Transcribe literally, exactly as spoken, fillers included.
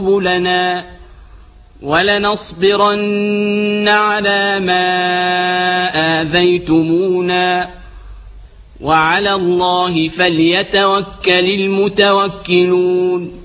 لنا ولنصبرن على ما آذيتمونا وعلى الله فليتوكل المتوكلون